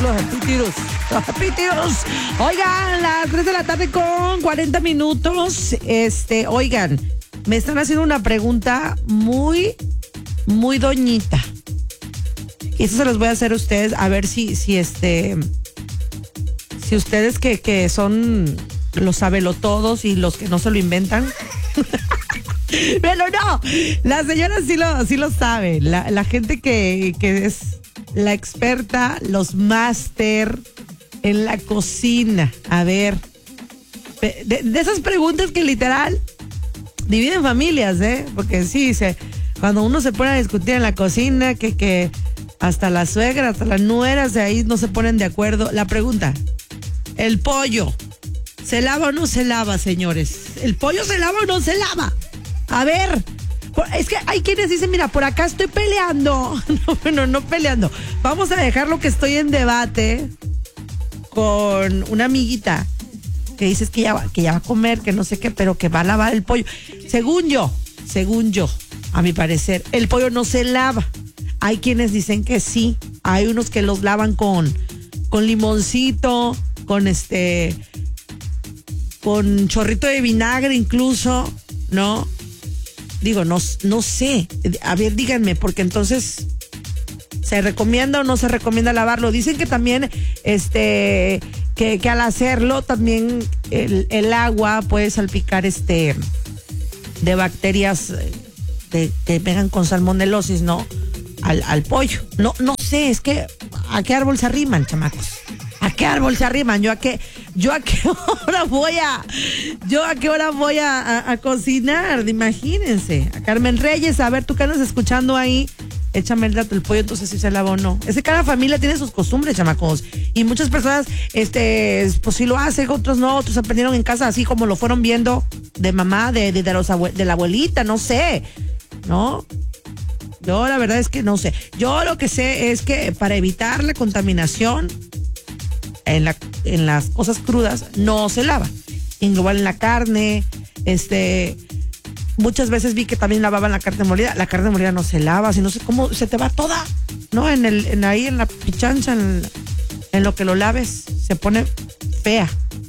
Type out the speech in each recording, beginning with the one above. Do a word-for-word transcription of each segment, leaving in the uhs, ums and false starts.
los epíteros. Los epíteros. Oigan, las tres de la tarde con cuarenta minutos. Este, oigan, me están haciendo una pregunta muy, muy doñita. Y eso se los voy a hacer a ustedes, a ver si, si este, si ustedes que, que son los sabelotodos y los que no se lo inventan. Pero no, la señora sí lo, sí lo sabe. La, la gente que, que es la experta, los máster en la cocina. A ver, de, de esas preguntas que literal dividen familias, ¿eh? Porque sí, se, cuando uno se pone a discutir en la cocina, que, que hasta la suegra, hasta las nueras de ahí no se ponen de acuerdo. La pregunta, ¿el pollo se lava o no se lava, señores? ¿El pollo se lava o no se lava? A ver, es que hay quienes dicen, mira, por acá estoy peleando. No, bueno, no peleando. Vamos a dejarlo que estoy en debate con una amiguita que dice que ya, va, que ya va a comer, que no sé qué, pero que va a lavar el pollo. Según yo, según yo, a mi parecer, el pollo no se lava. Hay quienes dicen que sí. Hay unos que los lavan con, con limoncito, con este, con chorrito de vinagre incluso, ¿no? Digo, no, no sé. A ver, díganme, porque entonces, ¿se recomienda o no se recomienda lavarlo? Dicen que también, este, que, que al hacerlo, también el, el agua puede salpicar, este, de bacterias de, que pegan con salmonelosis, ¿no? Al, al pollo. No, no sé, es que, ¿a qué árbol se arriman, chamacos? ¿A qué árbol se arriman? Yo a qué, yo a qué hora voy a, yo a qué hora voy a, a, a cocinar, imagínense. A Carmen Reyes, a ver, tú que andas escuchando ahí, échame el dato del pollo, entonces si se lava o no. Es que cada familia tiene sus costumbres, chamacos. Y muchas personas, este, pues sí lo hacen, otros no, otros aprendieron en casa así como lo fueron viendo de mamá, de, de, de, los abue- de la abuelita, no sé, ¿no? Yo la verdad es que no sé. Yo lo que sé es que para evitar la contaminación en la en las cosas crudas no se lava. Igual en la carne, este, muchas veces vi que también lavaban la carne molida. La carne molida no se lava, si no sé cómo se te va toda, ¿no? En el en ahí en la pichancha, en, en lo que lo laves, se pone fea.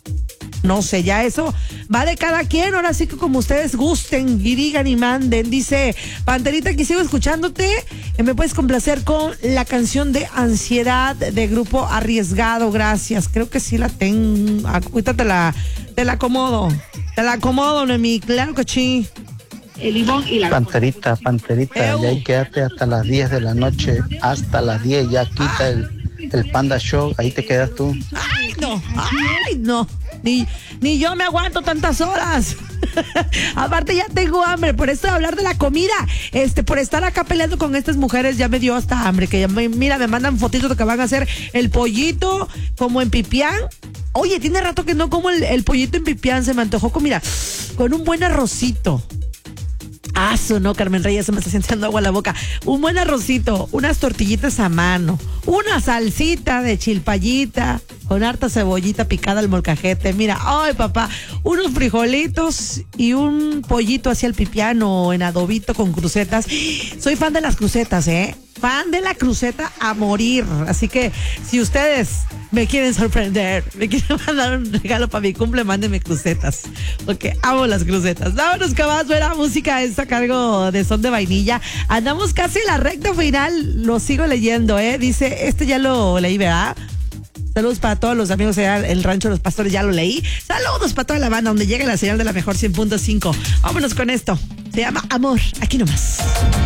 No sé, ya eso va de cada quien. Ahora sí que como ustedes gusten y digan y manden. Dice Panterita, que sigo escuchándote. Me puedes complacer con la canción de Ansiedad de Grupo Arriesgado. Gracias. Creo que sí la tengo. Ahorita te la, te la acomodo. Te la acomodo, Noemí. Claro que sí. El limón y la Panterita, Panterita, Eu. ya ahí quédate hasta las diez de la noche. Hasta las diez, ya quita el, el Panda Show. Ahí te quedas tú. Ay, no. Ay, no. Ni, ni yo me aguanto tantas horas. Aparte ya tengo hambre. Por esto de hablar de la comida, este, por estar acá peleando con estas mujeres, ya me dio hasta hambre. Que ya me, mira, me mandan fotitos de que van a hacer el pollito como en pipián. Oye, tiene rato que no como el, el pollito en pipián. Se me antojó con, mira, con un buen arrocito. Ah, no, Carmen Reyes, se me está sintiendo agua a la boca. Un buen arrocito, unas tortillitas a mano, una salsita de chilpayita con harta cebollita picada al molcajete. Mira, ay papá, unos frijolitos y un pollito hacia el pipiano en adobito con crucetas. Soy fan de las crucetas, ¿eh? Fan de la cruceta a morir. Así que si ustedes me quieren sorprender, me quieren mandar un regalo para mi cumple, mándenme crucetas, porque amo las crucetas. Vámonos con más buena música, está a cargo de Son de Vainilla. Andamos casi en la recta final, lo sigo leyendo, ¿eh? Dice, este ya lo leí, ¿verdad? Saludos para todos los amigos allá en el Rancho de los Pastores, ya lo leí. Saludos para toda la banda, donde llega la señal de la mejor cien punto cinco. Vámonos con esto, se llama Amor, aquí nomás.